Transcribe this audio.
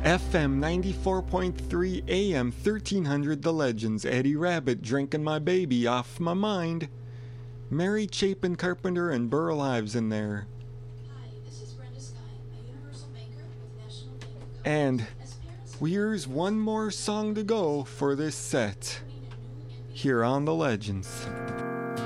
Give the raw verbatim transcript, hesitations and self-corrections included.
F M ninety-four point three, A M thirteen hundred The Legends, Eddie Rabbit drinking my baby off my mind. Mary Chapin Carpenter and Burl Ives in there. Hi, this is Brenda Sky, a Universal Banker with National Bank of Commerce. And As parents, here's one more song to go for this set here on The Legends.